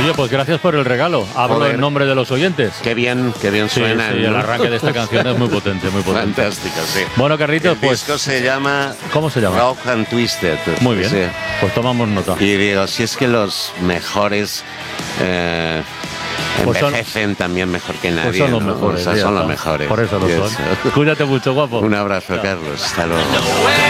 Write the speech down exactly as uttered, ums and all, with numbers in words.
Oye, pues gracias por el regalo. Hablo Joder. en nombre de los oyentes. Qué bien, qué bien Sí, suena. sí, el arranque de esta canción es muy potente, muy potente. Fantástico, sí. Bueno, Carlitos, El pues... disco se llama... ¿Cómo se llama? Rock and Twisted. Muy bien, Sí. pues tomamos nota. Y digo, si es que los mejores eh, Pues son- envejecen también mejor que nadie. Pues son los ¿no? mejores. O sea, ya son está. los mejores. Por eso lo Y son. eso. Cuídate mucho, guapo. Un abrazo, Carlos. Hasta luego.